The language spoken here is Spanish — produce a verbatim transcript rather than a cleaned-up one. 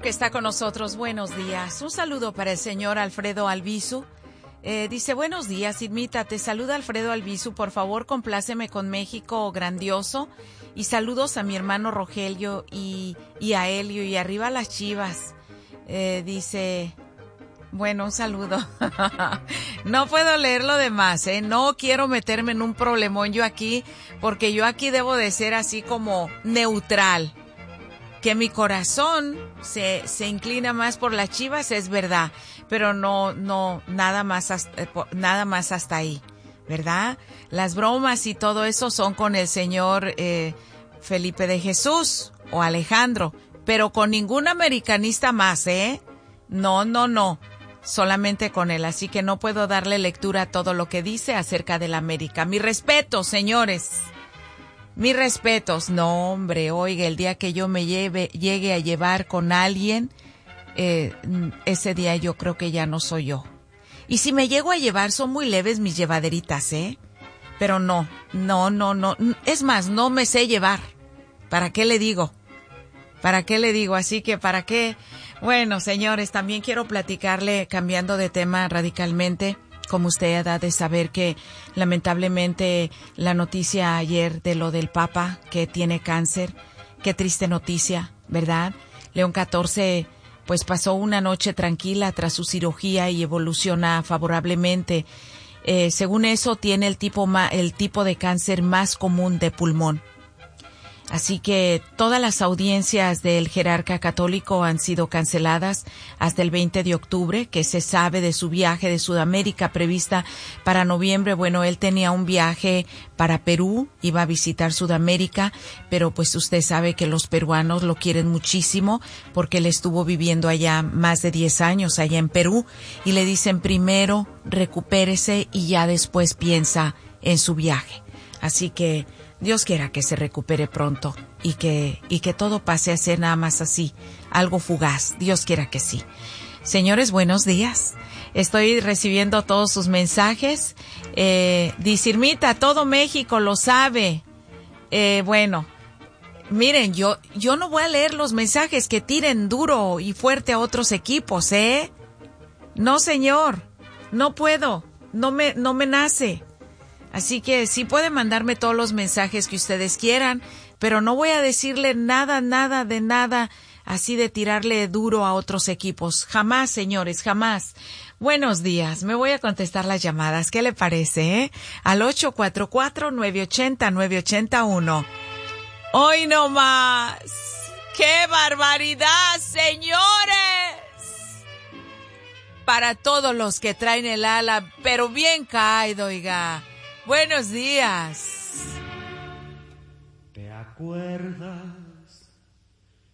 bueno que está con nosotros. Buenos días. Un saludo para el señor Alfredo Albizu. Eh, dice, buenos días, Irmita, te saluda Alfredo Albizu. Por favor, compláceme con México grandioso. Y saludos a mi hermano Rogelio y, y a Helio. Y arriba las Chivas. Eh, dice... Bueno, un saludo. No puedo leer lo demás, ¿eh? No quiero meterme en un problemón yo aquí, porque yo aquí debo de ser así como neutral. Que mi corazón se, se inclina más por las Chivas, es verdad, pero no, no, nada más hasta, nada más hasta ahí, ¿verdad? Las bromas y todo eso son con el señor eh, Felipe de Jesús o Alejandro, pero con ningún americanista más, ¿eh? No, no, no. Solamente con él, así que no puedo darle lectura a todo lo que dice acerca de la América. Mi respeto, señores. Mis respetos. No, hombre, oiga, el día que yo me lleve, llegue a llevar con alguien, eh, ese día yo creo que ya no soy yo. Y si me llego a llevar, son muy leves mis llevaderitas, ¿eh? Pero no, no, no, no. Es más, no me sé llevar. ¿Para qué le digo? ¿Para qué le digo? Así que, ¿para qué? Bueno, señores, también quiero platicarle, cambiando de tema radicalmente, como usted ha de saber que lamentablemente la noticia ayer de lo del Papa que tiene cáncer, qué triste noticia, ¿verdad? León catorce pues pasó una noche tranquila tras su cirugía y evoluciona favorablemente. Eh, según eso, tiene el tipo, ma- el tipo de cáncer más común de pulmón. Así que todas las audiencias del jerarca católico han sido canceladas hasta el veinte de octubre, que se sabe de su viaje de Sudamérica prevista para noviembre. Bueno, él tenía un viaje para Perú, iba a visitar Sudamérica, pero pues usted sabe que los peruanos lo quieren muchísimo porque él estuvo viviendo allá más de diez años, allá en Perú, y le dicen primero recupérese y ya después piensa en su viaje. Así que Dios quiera que se recupere pronto y que, y que todo pase a ser nada más así, algo fugaz. Dios quiera que sí. Señores, buenos días. Estoy recibiendo todos sus mensajes. Eh, dice Irmita, todo México lo sabe. Eh, bueno, miren, yo, yo no voy a leer los mensajes que tiren duro y fuerte a otros equipos, ¿eh? No, señor, no puedo, no me, no me nace. Así que sí pueden mandarme todos los mensajes que ustedes quieran, pero no voy a decirle nada, nada de nada así de tirarle duro a otros equipos. Jamás, señores, jamás. Buenos días, me voy a contestar las llamadas. ¿Qué le parece, eh? Al ocho cuatro cuatro, nueve ocho cero, nueve ocho uno. ¡Hoy no más! ¡Qué barbaridad, señores! Para todos los que traen el ala, pero bien caído, oiga. Buenos días. ¿Te acuerdas